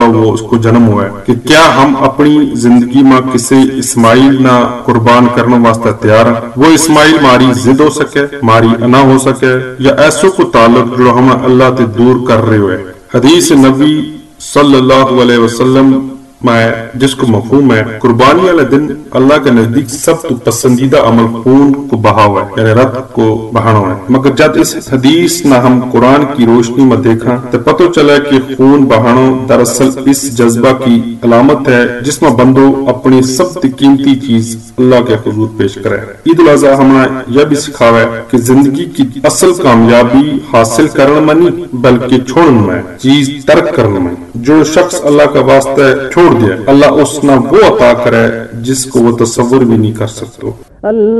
वो उसको जन्म हुआ है कि क्या हम अपनी जिंदगी में किसी इस्माइल ना कुर्बान करने वास्ते तैयार हैं। वो इस्माइल मारी जिद हो सके, मारी अना हो सके, या ऐसो को ताल्लुक जो हमें अल्लाह से दूर कर रहे हुए। हदीस नबी सल्लल्लाहु अलैहि वसल्लम में जिसको मफहूम है कुर्बानी वाले दिन अल्लाह के नजदीक सब तो पसंदीदा अमल खून को बहाव है, यानी रक्त को बहाना है। मगर जब इस हदीस ना हम कुरान की रोशनी में देखा तो पता चला कि खून बहाना दरअसल इस जज्बा की अलामत है जिसमें बंदो अपनी सबसे कीमती चीज अल्लाह के हुजूर पेश करे। ईद उल अज़हा हमें यह भी सिखावा है कि जिंदगी की असल कामयाबी हासिल करने में नहीं बल्कि छोड़ने में, चीज तर्क करने में। जो शख्स अल्लाह का वास्ते छोड़ दिया, अल्लाह उसना वो अता करे जिसको वो तसव्वुर भी नहीं कर सकते।